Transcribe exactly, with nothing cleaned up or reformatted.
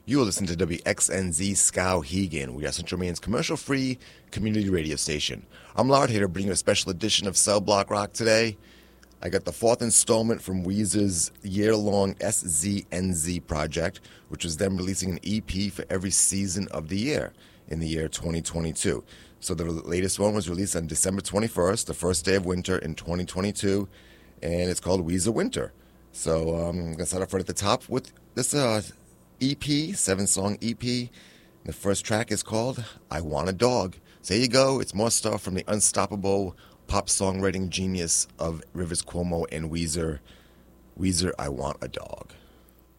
You are listening to W X N Z Skowhegan. We are Central Maine's commercial-free community radio station. I'm Lard here to bring you a special edition of Cell Block Rock today. I got the fourth installment from Weezer's year-long S Z N Z project, which was them releasing an E P for every season of the year in the year twenty twenty-two. So the latest one was released on December twenty-first, the first day of winter in twenty twenty-two, and it's called Weezer Winter. So um, I'm going to start off right at the top with this uh, E P, seven-song E P. The first track is called I Want a Dog. So there you go. It's more stuff from the unstoppable pop songwriting genius of Rivers Cuomo and Weezer. Weezer, I Want a Dog.